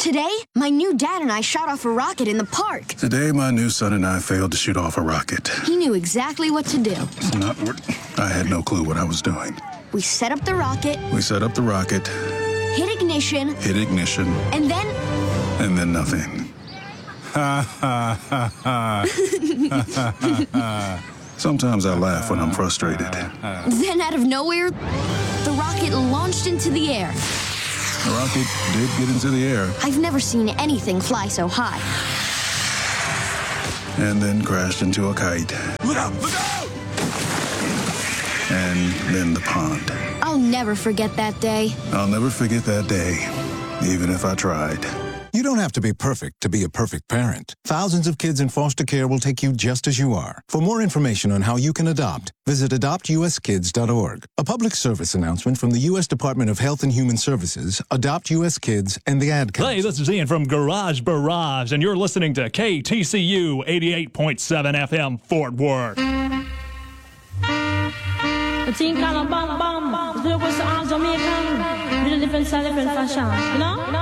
Today, my new dad and I shot off a rocket in the park. Today, my new son and I failed to shoot off a rocket. He knew exactly what to do. It's not I had no clue what I was doing. We set up the rocket. Hit ignition. And then... And then nothing. Ha, ha, ha, ha. Sometimes I laugh when I'm frustrated. Then out of nowhere, the rocket launched into the air. The rocket did get into the air. I've never seen anything fly so high. And then crashed into a kite. Look out! Look out! And then the pond. I'll never forget that day. I'll never forget that day, even if I tried. You don't have to be perfect to be a perfect parent. Thousands of kids in foster care will take you just as you are. For more information on how you can adopt, visit adoptuskids.org. A public service announcement from the U.S. Department of Health and Human Services, Adopt U.S. Kids, and the Ad Council. Hey, this is Ian from Garage Barrage, and you're listening to KTCU 88.7 FM Fort Worth. The team kind of bang bang, the was on Jamaican, with a different style, different fashion, you know?